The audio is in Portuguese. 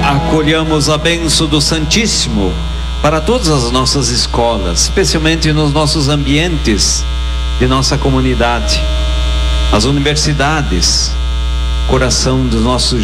Acolhamos a bênção do Santíssimo para todas as nossas escolas, especialmente nos nossos ambientes de nossa comunidade, as universidades, coração dos nossos